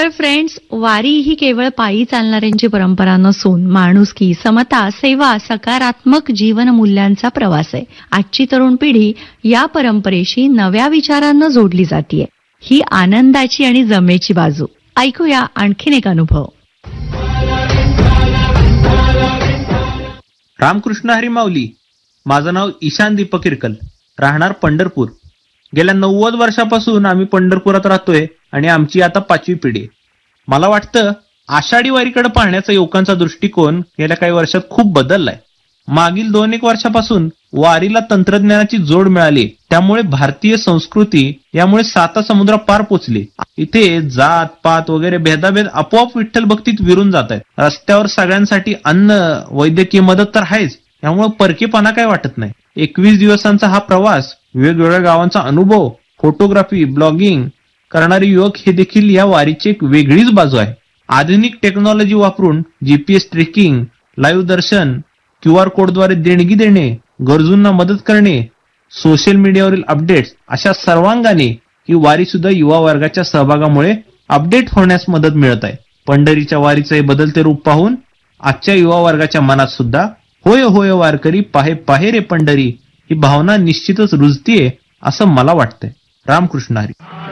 तर फ्रेंड्स, वारी ही केवळ पायी चालणाऱ्यांची परंपरा नसून माणुसकी, समता, सेवा, सकारात्मक जीवन मूल्यांचा प्रवास आहे. आजची तरुण पिढी या परंपरेशी नव्या विचारांना जोडली जातीये. ही आनंदाची आणि जमेची बाजू. ऐकूया आणखीन एक अनुभव. रामकृष्ण हरी माऊली. माझं नाव ईशान दीपक इरकल, राहणार पंढरपूर. गेल्या 90 वर्षापासून आम्ही पंढरपुरात राहतोय आणि आमची आता 5वी पिढी. मला वाटतं आषाढी वारीकडे पाहण्याचा युवकांचा दृष्टिकोन गेल्या काही वर्षात खूप बदललाय. मागील 2-1 वर्षापासून वारीला तंत्रज्ञानाची जोड मिळाली, त्यामुळे भारतीय संस्कृती यामुळे 7 समुद्र पार पोचली. इथे जात पात वगैरे भेदाभेद आपोआप विठ्ठल भक्तीत विरून जात आहेत. रस्त्यावर सगळ्यांसाठी अन्न, वैद्यकीय मदत तर आहेच, यामुळे परकेपणा काय वाटत नाही. 21 दिवसांचा हा प्रवास, वेगवेगळ्या गावांचा अनुभव, फोटोग्राफी, ब्लॉगिंग करणारे युवक हे देखील या वारीची एक वेगळीच बाजू आहे. आधुनिक टेक्नॉलॉजी वापरून जीपीएस ट्रेकिंग, लाईव्ह दर्शन, QR कोडद्वारे देणगी देणे, गरजूंना मदत करणे, सोशल मीडियावरील अपडेट्स, अशा सर्वांगाने ही वारी सुद्धा युवा वर्गाच्या सहभागामुळे अपडेट होण्यास मदत मिळत आहे. पंढरीच्या वारीचे हे बदलते रूप पाहून आजच्या युवा वर्गाच्या मनात सुद्धा होय होय वारकरी, पाहे पाहे रे पंढरी ही भावना निश्चितच रुजतीये असं मला वाटतंय. रामकृष्ण हरी.